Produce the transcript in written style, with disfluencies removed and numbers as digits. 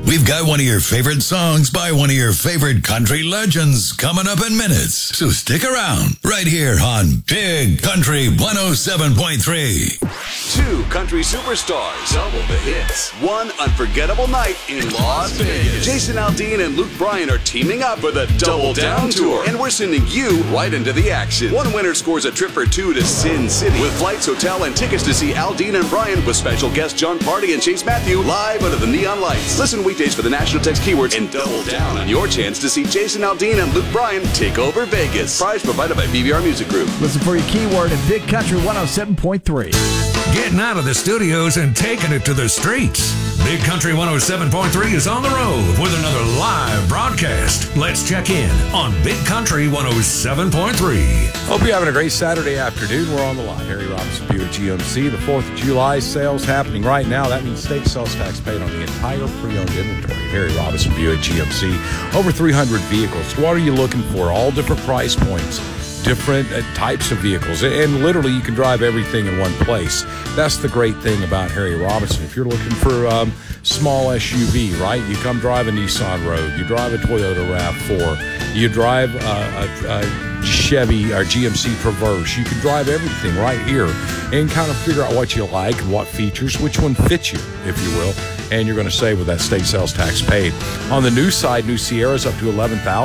We've got one of your favorite songs by one of your favorite country legends coming up in minutes. So stick around right here on Big Country 107.3. Two country superstars, double the hits, one unforgettable night in Las Vegas. Jason Aldean and Luke Bryan are teaming up for the Double Down Tour, and we're sending you right into the action. One winner scores a trip for two to Sin City with flights, hotel, and tickets to see Aldean and Bryan with special guests John Party and Chase Matthew live under the neon lights. Listen weekdays for the national text keywords and double down on your chance to see Jason Aldean and Luke Bryan take over Vegas. Prize provided by BBR Music Group. Listen for your keyword at Big Country 107.3. Getting out of the studios and taking it to the streets. Big Country 107.3 is on the road with another live broadcast. Let's check in on Big Country 107.3. Hope you're having a great Saturday afternoon. We're on the line. Harry Robinson Buick GMC. The 4th of July sales happening right now. That means state sales tax paid on the entire pre-owned inventory. Harry Robinson Buick GMC. Over 300 vehicles. What are you looking for? All different price points. Different types of vehicles, and literally you can drive everything in one place. That's the great thing about Harry Robinson. If you're looking for small SUV, right, you come drive a Nissan Rogue, you drive a Toyota RAV4, you drive a Chevy or GMC Traverse, you can drive everything right here and kind of figure out what you like, what features, which one fits you, if you will, and you're going to save with that state sales tax paid. On the new side, new Sierras up to $11,000.